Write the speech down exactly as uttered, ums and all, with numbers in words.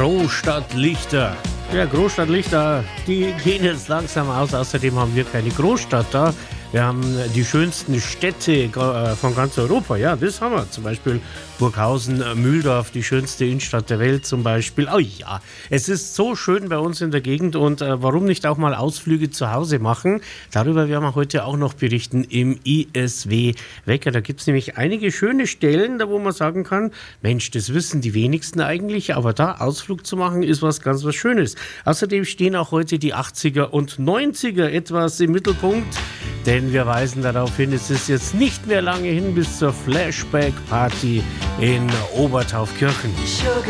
Großstadtlichter. Ja, Großstadtlichter, die gehen jetzt langsam aus. Außerdem haben wir keine Großstadt da. Wir haben die schönsten Städte von ganz Europa. Ja, das haben wir. Zum Beispiel Burghausen, Mühldorf, die schönste Innenstadt der Welt zum Beispiel. Oh ja, es ist so schön bei uns in der Gegend und äh, warum nicht auch mal Ausflüge zu Hause machen? Darüber werden wir heute auch noch berichten im I S W Wecker. Da gibt es nämlich einige schöne Stellen, da wo man sagen kann, Mensch, das wissen die wenigsten eigentlich, aber da Ausflug zu machen ist was ganz was Schönes. Außerdem stehen auch heute die achtziger und neunziger etwas im Mittelpunkt. Denn wir weisen darauf hin, es ist jetzt nicht mehr lange hin bis zur Flashback-Party in Obertaufkirchen. Sugar